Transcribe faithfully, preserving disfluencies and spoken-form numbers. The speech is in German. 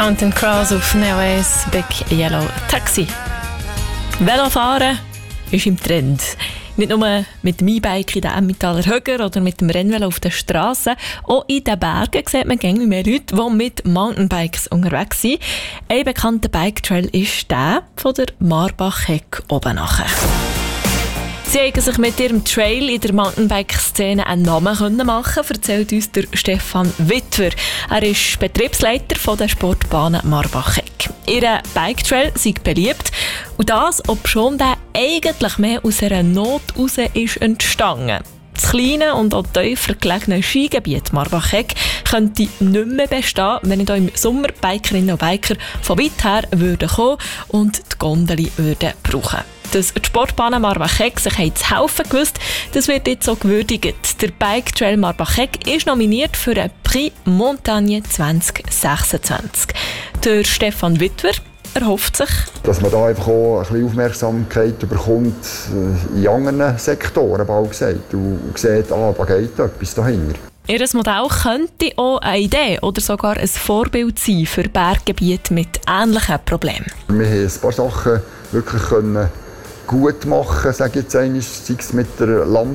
Counting Crows auf Neo's Big Yellow Taxi. Velofahren ist im Trend. Nicht nur mit dem E-Bike in den Emmentaler Höger oder mit dem Rennvelo auf der Straße. Auch in den Bergen sieht man immer mehr Leute, die mit Mountainbikes unterwegs sind. Ein bekannter Bike-Trail ist der von der Marbach-Heck oben nachher. Sie haben sich mit ihrem Trail in der Mountainbike-Szene einen Namen machen können, erzählt uns der Stefan Witwer. Er ist Betriebsleiter von der Sportbahn Marbach-Heck. Ihr Bike-Trail sei beliebt und das, obschon der eigentlich mehr aus einer Not heraus ist entstanden. Das kleine und auch tiefer gelegene Skigebiet Marbach-Heck könnte nicht mehr bestehen, wenn nicht auch im Sommer Bikerinnen und Biker von weit her würden kommen und die Gondel würden brauchen. Dass die Sportbahn Marbach-Heck sich zu helfen gewusst, das wird jetzt so gewürdigt. Der Bike Trail Marbach-Heck ist nominiert für den Prix Montagne zwanzig sechsundzwanzig. Der Stefan Witwer erhofft sich, dass man da einfach auch ein bisschen Aufmerksamkeit bekommt in anderen Sektoren, bald gesagt, und sieht, ah, da geht etwas dahinter. Ihr Modell könnte auch eine Idee oder sogar ein Vorbild sein für Berggebiete mit ähnlichen Problemen. Wir haben ein paar Sachen wirklich können gut machen, sage ich jetzt einmal, sei es mit der Lampe